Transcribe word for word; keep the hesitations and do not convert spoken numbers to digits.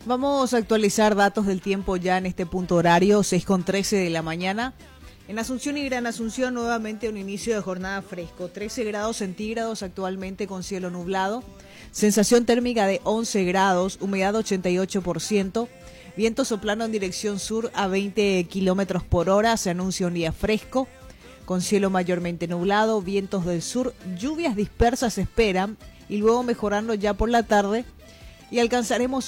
Vamos a actualizar datos del tiempo ya en este punto horario, seis con trece de la mañana. En Asunción y Gran Asunción nuevamente un inicio de jornada fresco, trece grados centígrados actualmente con cielo nublado, sensación térmica de once grados, humedad ochenta y ocho por ciento, viento soplando en dirección sur a veinte kilómetros por hora, se anuncia un día fresco, con cielo mayormente nublado, vientos del sur, lluvias dispersas se esperan y luego mejorando ya por la tarde y alcanzaremos